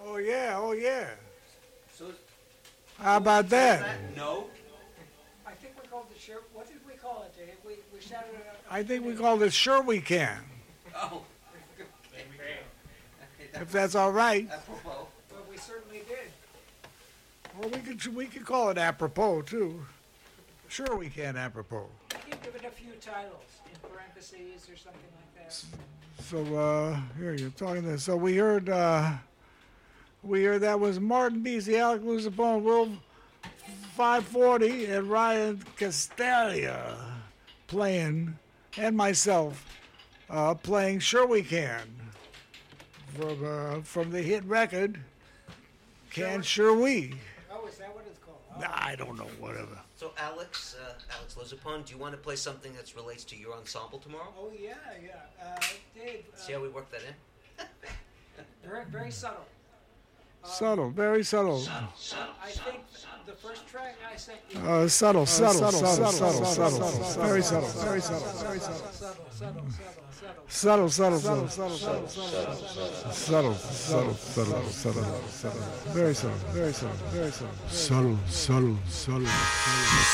Oh yeah, oh yeah. So How about that? No. I think we called it sure. What did we call it, Dave? We shouted it out. I think we called it Sure We Can, Oh. if that's all right. Apropos. But we certainly did. Or we could call it apropos too. Sure we can apropos. We can give it a few titles in parentheses or something like that. So here you're talking this. So we heard that was Martin Beasley, Alec Luzapone, Will 540, and Ryan Castalia playing, and myself playing Sure We Can from the hit record Can Sure We. Oh, is that what it's called? Oh. Nah, I don't know, whatever. So Alex Lozapone, do you want to play something that relates to your ensemble tomorrow? Oh yeah. Dave. See how we work that in? Very, very subtle. Subtle, very subtle. I think the first track I sent you. Subtle, very subtle, very subtle, very subtle. Subtle, very subtle, very subtle, very subtle. Subtle.